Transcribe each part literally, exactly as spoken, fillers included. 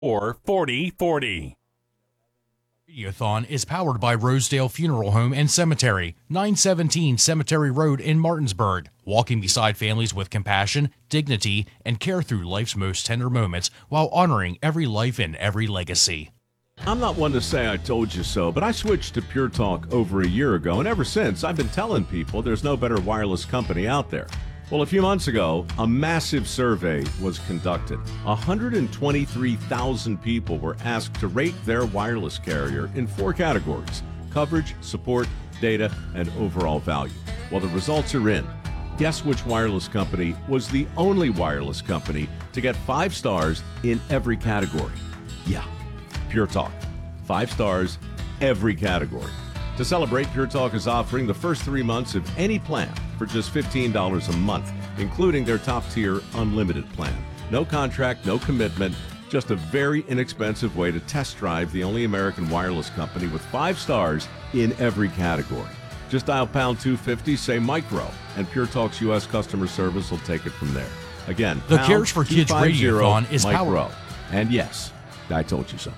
or forty forty. Radiothon is powered by Rosedale Funeral Home and Cemetery, nine seventeen Cemetery Road in Martinsburg. Walking beside families with compassion, dignity, and care through life's most tender moments while honoring every life and every legacy. I'm not one to say I told you so, but I switched to Pure Talk over a year ago, and ever since I've been telling people there's no better wireless company out there. Well, a few months ago, a massive survey was conducted. one hundred twenty-three thousand people were asked to rate their wireless carrier in four categories: coverage, support, data, and overall value. Well, the results are in. Guess which wireless company was the only wireless company to get five stars in every category? Yeah, Pure Talk. Five stars, every category. To celebrate, Pure Talk is offering the first three months of any plan for just fifteen dollars a month, including their top-tier unlimited plan. No contract, no commitment, just a very inexpensive way to test drive the only American wireless company with five stars in every category. Just dial pound two fifty, say micro, and Pure Talk's U S customer service will take it from there. Again, the Cares for Kids Radiothon is micro. powered. And yes, I told you so.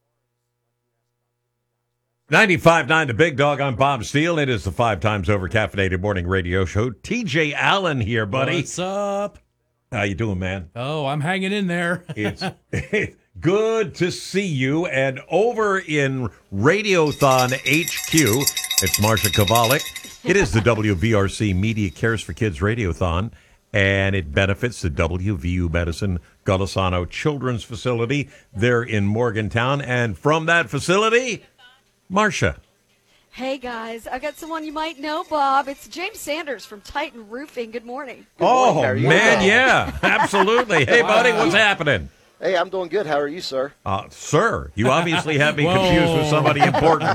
ninety-five point nine The Big Dog. I'm Bob Steele. It is the five times over caffeinated morning radio show. T J Allen here, buddy. What's up? How you doing, man? Oh, I'm hanging in there. It's good to see you. And over in Radiothon H Q, it's Marsha Kovalik. It is the W V R C Media Cares for Kids Radiothon, and it benefits the W V U Medicine Golisano Children's Facility there in Morgantown. And from that facility, Marsha. Hey, guys. I got someone you might know, Bob. It's James Sanders from Titan Roofing. Good morning. Good oh, morning. man, yeah, absolutely. Hey, buddy, what's happening? Hey, I'm doing good. How are you, sir? Uh, sir, you obviously have me confused with somebody important.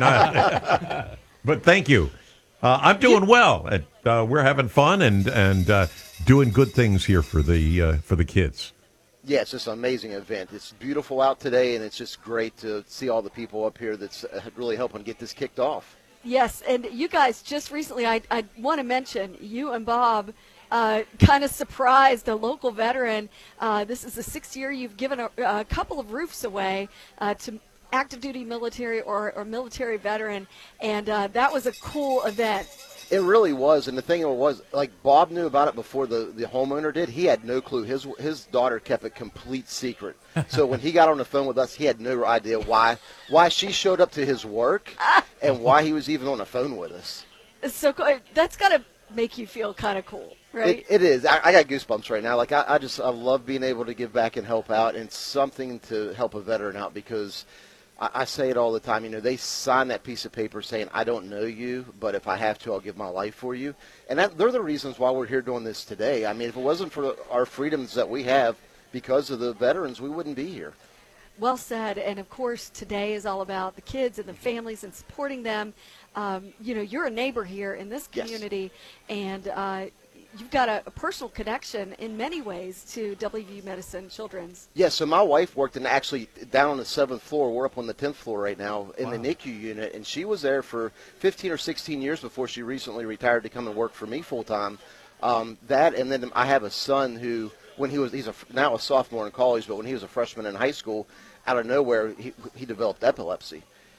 But thank you. Uh, I'm doing well. Uh, we're having fun and and uh, doing good things here for the uh, for the kids. Yeah, it's just an amazing event. It's beautiful out today, and it's just great to see all the people up here that's really helping get this kicked off. Yes, and you guys just recently, I, I want to mention, you and Bob uh, kind of surprised a local veteran. Uh, this is the sixth year you've given a, a couple of roofs away uh, to active duty military or, or military veteran, and uh, that was a cool event. It really was, and the thing was, like, Bob knew about it before the, the homeowner did. He had no clue. His his daughter kept it complete secret. So when he got on the phone with us, he had no idea why why she showed up to his work and why he was even on the phone with us. So that's got to make you feel kind of cool, right? It, it is. I, I got goosebumps right now. Like, I, I just I love being able to give back and help out, and something to help a veteran out, because I say it all the time, you know, they sign that piece of paper saying, I don't know you, but if I have to, I'll give my life for you. And that, they're the reasons why we're here doing this today. I mean, if it wasn't for our freedoms that we have because of the veterans, we wouldn't be here. Well said. And, of course, today is all about the kids and the families and supporting them. Um, you know, you're a neighbor here in this community, yes. and uh, you've got a, a personal connection in many ways to W V U Medicine Children's. Yeah, so my wife worked in actually down on the seventh floor. We're up on the tenth floor right now in wow. the N I C U unit, and she was there for fifteen or sixteen years before she recently retired to come and work for me full-time. Um, that, and then I have a son who, when he was, he's a, now a sophomore in college, but when he was a freshman in high school, out of nowhere, he, he developed epilepsy.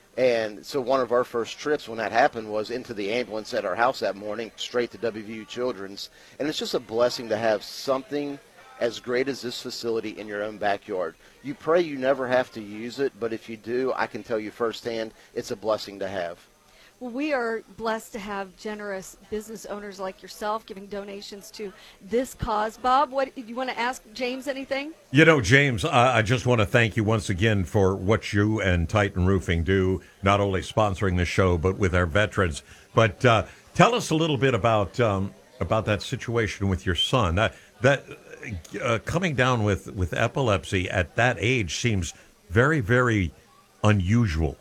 And so one of our first trips when that happened was into the ambulance at our house that morning, straight to W V U Children's. And it's just a blessing to have something as great as this facility in your own backyard. You pray you never have to use it, but if you do, I can tell you firsthand, it's a blessing to have. Well, we are blessed to have generous business owners like yourself giving donations to this cause. Bob, what you want to ask James anything? You know, James, uh, I just want to thank you once again for what you and Titan Roofing do, not only sponsoring the show, but with our veterans. But uh, tell us a little bit about um, about that situation with your son. That that uh, coming down with, with epilepsy at that age seems very, very unusual.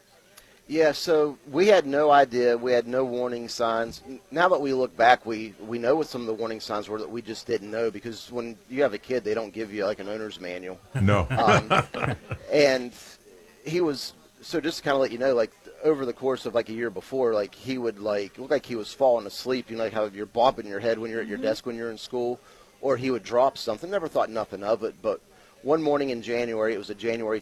Yeah, so we had no idea. We had no warning signs. Now that we look back, we, we know what some of the warning signs were that we just didn't know, because when you have a kid, they don't give you like an owner's manual. No. Um, and he was, so just to kind of let you know, like over the course of like a year before, like he would like look like he was falling asleep. You know, like how you're bopping your head when you're at your mm-hmm. desk when you're in school, or he would drop something. Never thought nothing of it, but one morning in January, it was a January